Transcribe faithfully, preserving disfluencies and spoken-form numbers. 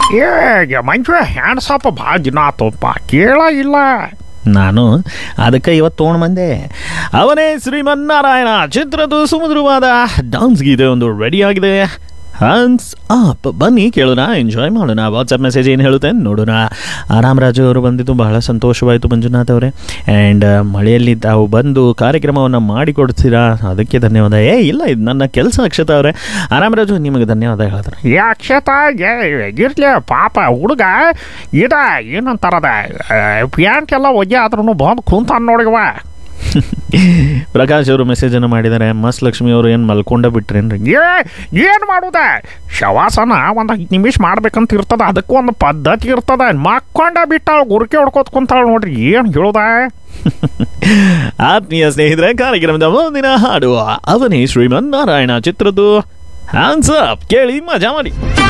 ಏ ಮಂಜು ಹ್ಯಾಂಡ್ಸಪ್ಪ ಭಾಳ ದಿನ ಆತಪ್ಪ ಕೇಳ ಇಲ್ಲ. ನಾನು ಅದಕ್ಕೆ ಇವತ್ತು ತೊಗೊಂಡು ಬಂದೆ. ಅವನೇ ಶ್ರೀಮನ್ನಾರಾಯಣ ಚಿತ್ರದ ಸುಮಧುರವಾದ ಡಾನ್ಸ್ ಗೀತೆ ಒಂದು ರೆಡಿ ಆಗಿದೆ. ಹ್ಯಾಂಡ್ಸ್ ಅಪ್, ಬನ್ನಿ ಕೇಳೋಣ, ಎಂಜಾಯ್ ಮಾಡೋಣ. ವಾಟ್ಸಪ್ ಮೆಸೇಜ್ ಏನು ಹೇಳುತ್ತೆ ನೋಡೋಣ. ರಾಮರಾಜು ಅವರು ಬಂದಿದ್ದು ಬಹಳ ಸಂತೋಷವಾಯಿತು ಮಂಜುನಾಥ್ ಅವರೇ. ಆ್ಯಂಡ್ ಮಳೆಯಲ್ಲಿ ತಾವು ಬಂದು ಕಾರ್ಯಕ್ರಮವನ್ನು ಮಾಡಿಕೊಡ್ತೀರಾ, ಅದಕ್ಕೆ ಧನ್ಯವಾದ. ಏ ಇಲ್ಲ, ಇದು ನನ್ನ ಕೆಲಸ ಅಕ್ಷತಾ ಅವರೇ. ರಾಮರಾಜು ನಿಮಗೆ ಧನ್ಯವಾದ ಹೇಳ್ತಾರೆ. ಏ ಅಕ್ಷತಾ ಇರ್ಲಿ ಪಾಪ ಹುಡುಗ ಇದ ಏನಂತಾರದ ಪ್ಯಾಂಟ್ ಎಲ್ಲ ಒಜ್ಜೆ ಆದ್ರೂ ಬಂದು ಕುಂತ ನೋಡಿವ. ಪ್ರಕಾಶ್ ಅವರು ಮೆಸೇಜನ್ನು ಮಾಡಿದ್ದಾರೆ. ಮಸ್ ಲಕ್ಷ್ಮಿ ಅವರು ಏನು ಮಲ್ಕೊಂಡ ಬಿಟ್ರೇನ್ರಿ? ಏ ಏನು ಮಾಡುದ ಶವಾಸನ ಒಂದು ಐದು ನಿಮಿಷ ಮಾಡ್ಬೇಕಂತ ಇರ್ತದ, ಅದಕ್ಕೂ ಒಂದು ಪದ್ಧತಿ ಇರ್ತದ. ಮಕ್ಕೊಂಡ ಬಿಟ್ಟಾಳ ಗುರುಕೆ ಹೊಡ್ಕೋತ ಕುಂತಾಳ ನೋಡ್ರಿ, ಏನು ಹೇಳುದ. ಆತ್ಮೀಯ ಸ್ನೇಹಿತರೆ, ಕಾರ್ಯಕ್ರಮದ ಮುಂದಿನ ಹಾಡು ಅವನೇ ಶ್ರೀಮನ್ನಾರಾಯಣ ಚಿತ್ರದ್ದು ಹ್ಯಾಂಡ್ಸ್ ಅಪ್ ಕೇಳಿ ಮಜಾ ಮಾಡಿ.